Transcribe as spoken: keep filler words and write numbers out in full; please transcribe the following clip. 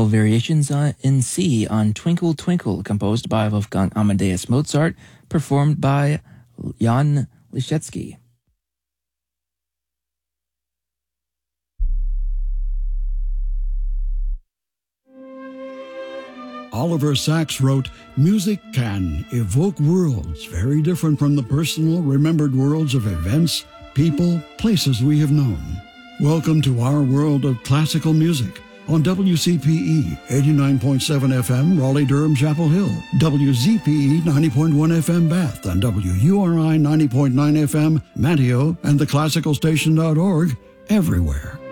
Classical Variations in C on Twinkle Twinkle, composed by Wolfgang Amadeus Mozart, performed by Jan Liszewski. Oliver Sacks wrote, "Music can evoke worlds very different from the personal, remembered worlds of events, people, places we have known." Welcome to our world of classical music on W C P E eighty-nine point seven F M, Raleigh-Durham, Chapel Hill, W Z P E ninety point one F M, Bath, and W U R I ninety point nine F M, Manteo, and the classical station dot org, everywhere.